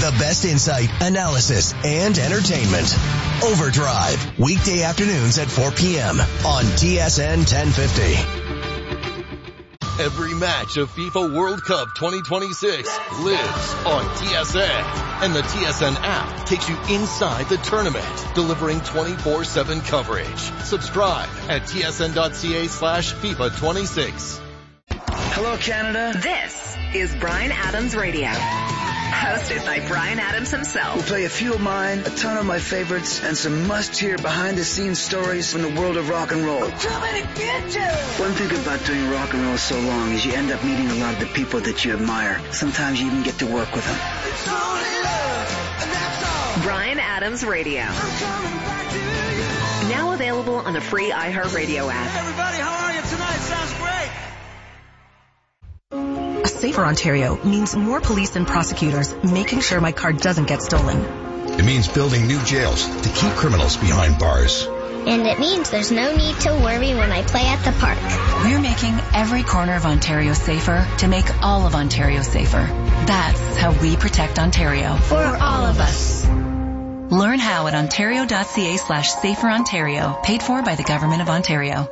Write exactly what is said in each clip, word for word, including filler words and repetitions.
The best insight, analysis, and entertainment. Overdrive, weekday afternoons at four p.m. on T S N ten fifty. Every match of FIFA World Cup twenty twenty-six lives on T S N. And the T S N app takes you inside the tournament, delivering twenty-four seven coverage. Subscribe at tsn.ca slash FIFA 26. Hello, Canada. This is Bryan Adams Radio. Hosted by Bryan Adams himself. We'll play a few of mine, a ton of my favorites, and some must-hear behind-the-scenes stories from the world of rock and roll. We're coming to get you! One thing about doing rock and roll so long is you end up meeting a lot of the people that you admire. Sometimes you even get to work with them. It's only love, and that's all. Bryan Adams Radio. I'm coming back to you. Now available on the free iHeartRadio app. Hey, everybody, how are you tonight? Sounds great. A safer Ontario means more police and prosecutors making sure my car doesn't get stolen. It means building new jails to keep criminals behind bars. And it means there's no need to worry when I play at the park. We're making every corner of Ontario safer to make all of Ontario safer. That's how we protect Ontario. For all of us. Learn how at ontario.ca slash safer Ontario. Paid for by the Government of Ontario.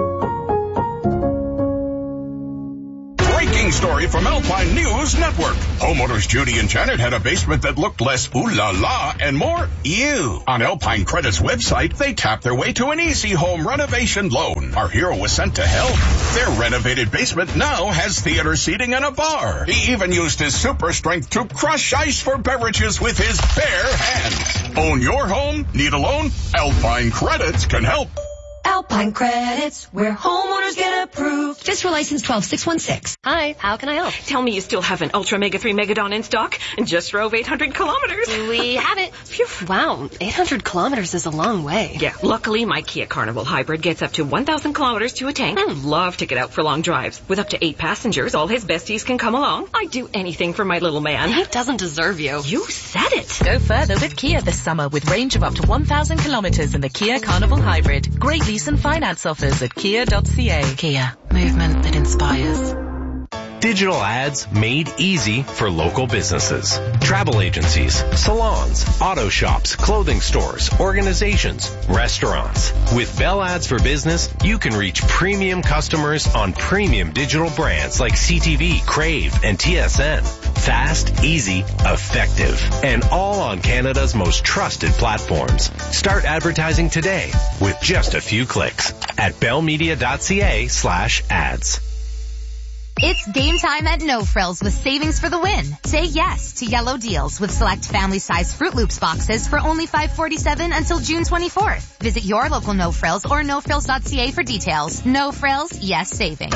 Story from Alpine News Network. Homeowners Judy and Janet had a basement that looked less ooh la la and more ew. On Alpine Credit's website, they tapped their way to an easy home renovation loan. Our hero was sent to help. Their renovated basement now has theater seating and a bar. He even used his super strength to crush ice for beverages with his bare hands. Own your home? Need a loan? Alpine Credits can help. Alpine Credits, where homeowners get approved. Just for license twelve six one six. Hi, how can I help? Tell me you still have an Ultra Mega three Megadon in stock and just drove eight hundred kilometers. We have it. Phew. Wow, eight hundred kilometers is a long way. Yeah, luckily my Kia Carnival Hybrid gets up to one thousand kilometers to a tank. Mm. Love to get out for long drives. With up to eight passengers, all his besties can come along. I'd do anything for my little man. He doesn't deserve you. You said it. Go further with Kia this summer with range of up to one thousand kilometers in the Kia Carnival Hybrid. Great lease and finance offers at kia dot c a. Kia, movement that inspires. Digital ads made easy for local businesses. Travel agencies, salons, auto shops, clothing stores, organizations, restaurants. With Bell Ads for Business, you can reach premium customers on premium digital brands like C T V, Crave, and T S N. Fast, easy, effective, and all on Canada's most trusted platforms. Start advertising today with just a few clicks at bellmedia.ca slash ads. It's game time at No Frills with savings for the win. Say yes to yellow deals with select family-size Fruit Loops boxes for only five forty-seven until June twenty-fourth. Visit your local No Frills or no frills dot c a for details. No Frills, yes savings.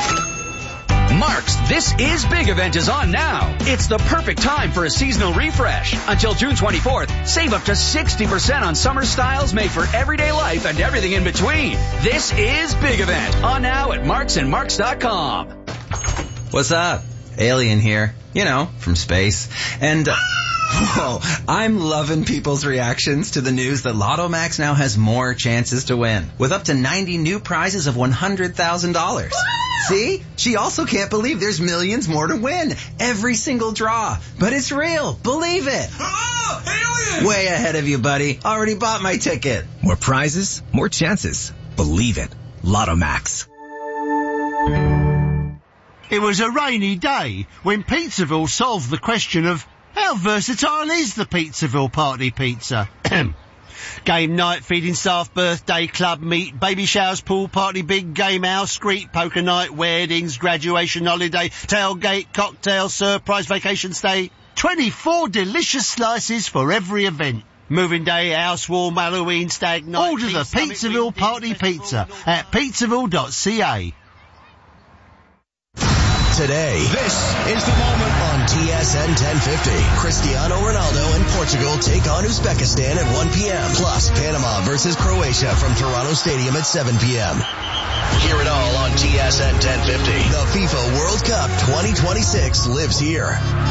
Mark's This Is Big event is on now. It's the perfect time for a seasonal refresh. Until June twenty-fourth, save up to sixty percent on summer styles made for everyday life and everything in between. This is Big event on now at marks and marks dot com. What's up? Alien here. You know, from space. And, uh, whoa, I'm loving people's reactions to the news that Lotto Max now has more chances to win, with up to ninety new prizes of one hundred thousand dollars. See? She also can't believe there's millions more to win. Every single draw. But it's real. Believe it. Oh, alien! Way ahead of you, buddy. Already bought my ticket. More prizes, more chances. Believe it. Lotto Max. It was a rainy day when Pizzaville solved the question of how versatile is the Pizzaville Party Pizza? Game night, feeding staff, birthday, club meet, baby showers, pool party, big game house, street poker night, weddings, graduation holiday, tailgate, cocktail, surprise vacation stay. twenty-four delicious slices for every event. Moving day, house warm, Halloween, stag night. Order the Pizzaville Party Pizza at pizzaville dot c a. Today, this is the moment on T S N ten fifty. Cristiano Ronaldo and Portugal take on Uzbekistan at one p.m. Plus, Panama versus Croatia from Toronto Stadium at seven p.m. Hear it all on T S N ten fifty. The FIFA World Cup twenty twenty-six lives here.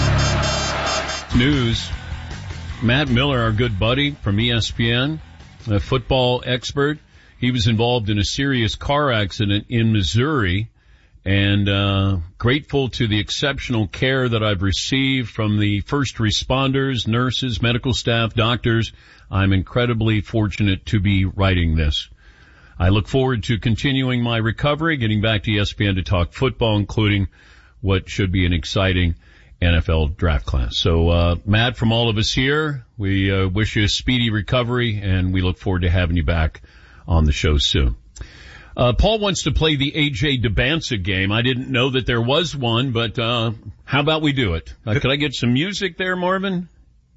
News. Matt Miller, our good buddy from E S P N, a football expert. He was involved in a serious car accident in Missouri. and uh, grateful to the exceptional care that I've received from the first responders, nurses, medical staff, doctors. I'm incredibly fortunate to be writing this. I look forward to continuing my recovery, getting back to E S P N to talk football, including what should be an exciting N F L draft class. So, uh, Matt, from all of us here, we uh, wish you a speedy recovery, and we look forward to having you back on the show soon. Uh, Paul wants to play the A J DeBanza game. I didn't know that there was one, but uh, how about we do it? Uh, could I get some music there, Marvin?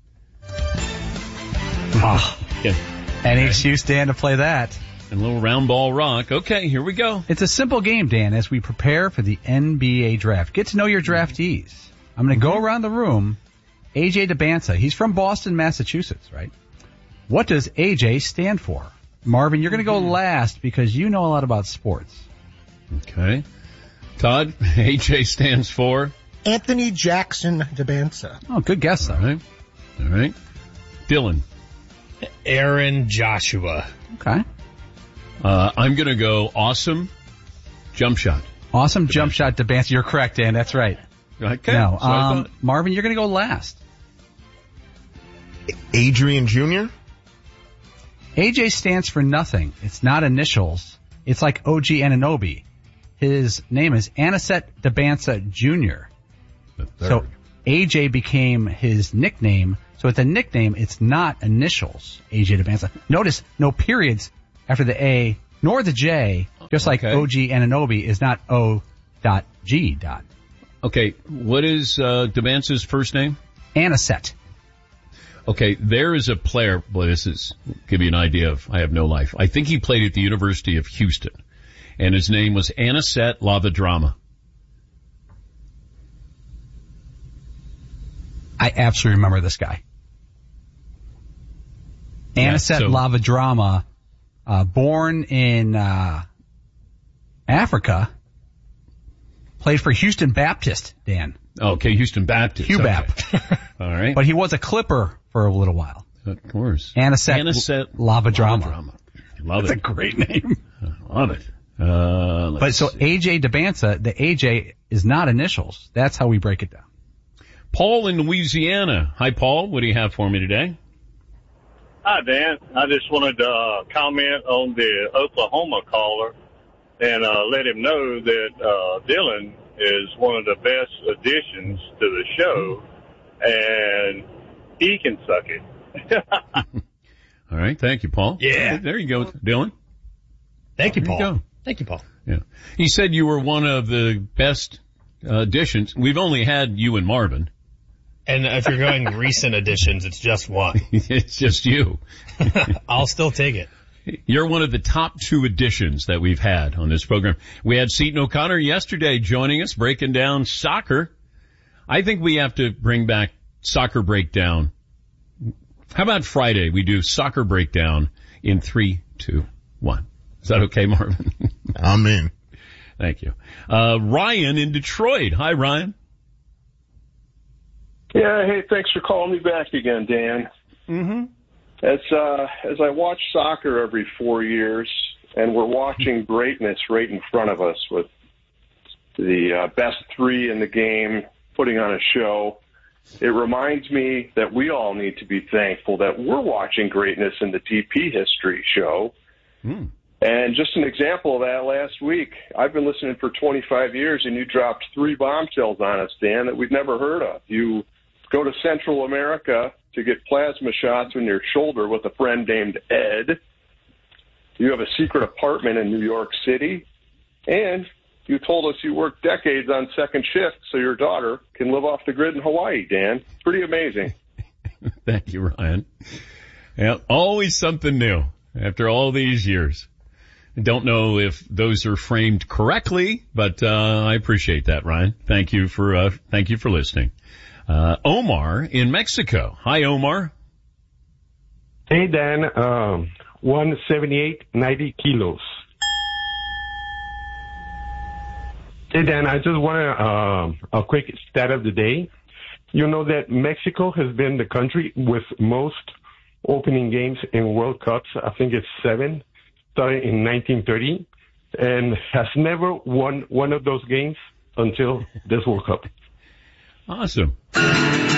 Oh, yeah. Any excuse, Dan, to play that. And a little round ball rock. Okay, here we go. It's a simple game, Dan, as we prepare for the N B A draft. Get to know your draftees. I'm going to go around the room. A J DeBanza, he's from Boston, Massachusetts, right? What does A J stand for? Marvin, you're going to go last because you know a lot about sports. Okay. Todd, A J stands for? Anthony Jackson DeBanza. Oh, good guess, though. All right. All right. Dylan. Aaron Joshua. Okay. Uh, I'm going to go awesome jump shot. Awesome DeBanza. Jump shot DeBanza. You're correct, Dan. That's right. Okay. No, so um, Marvin, you're going to go last. Adrian Junior A J stands for nothing. It's not initials. It's like O G Anunoby. His name is Aniset DeBanza Junior So A J became his nickname. So with a nickname, it's not initials, A J DeBanza. Notice no periods after the A nor the J, just like okay. O G Anunoby is not O dot G dot. Okay, what is uh, DeBanza's first name? Aniset. Okay, there is a player, boy, this is, give you an idea of, I have no life. I think he played at the University of Houston, and his name was Aniset Lavadrama. I absolutely remember this guy. Yeah, Aniset so, Lavadrama, uh, born in uh, Africa, played for Houston Baptist, Dan. Okay, Houston Baptist. Q B A P. Okay. All right. But he was a Clipper for a little while. Of course. Aniset, Aniset Lavadrama. Lavadrama. Love That's it. a great name. I love it. Uh, but so see. A J DeBanza, the A J is not initials. That's how we break it down. Paul in Louisiana. Hi, Paul. What do you have for me today? Hi, Dan. I just wanted to uh, comment on the Oklahoma caller and uh, let him know that uh, Dylan is one of the best additions to the show, and he can suck it. All right. Thank you, Paul. Yeah. There you go, Dylan. Thank you, There Paul. you go. Thank you, Paul. Yeah. He said you were one of the best uh, additions. We've only had you and Marvin. And if you're going recent additions, it's just one. It's just you. I'll still take it. You're one of the top two additions that we've had on this program. We had Seton O'Connor yesterday joining us, breaking down soccer. I think we have to bring back soccer breakdown. How about Friday? We do soccer breakdown in three, two, one. Is that okay, Marvin? I'm in. Thank you. Uh, Ryan in Detroit. Hi, Ryan. Yeah, hey, thanks for calling me back again, Dan. Mm-hmm. As uh, as I watch soccer every four years, and we're watching greatness right in front of us with the uh, best three in the game putting on a show, it reminds me that we all need to be thankful that we're watching greatness in the D P History show. Mm. And just an example of that last week, I've been listening for twenty-five years, and you dropped three bombshells on us, Dan, that we've never heard of. You go to Central America to get plasma shots on your shoulder with a friend named Ed. You have a secret apartment in New York City. And you told us you worked decades on second shift so your daughter can live off the grid in Hawaii, Dan. Pretty amazing. Thank you, Ryan. Yeah, always something new after all these years. I don't know if those are framed correctly, but uh, I appreciate that, Ryan. Thank you for uh, thank you for listening. Uh, Omar in Mexico. Hi, Omar. Hey, Dan. Um, one seventy-eight, ninety kilos. Hey, Dan, I just want to, um, a quick stat of the day. You know that Mexico has been the country with most opening games in World Cups. I think it's seven, starting in nineteen thirty. and has never won one of those games until this World Cup. Awesome.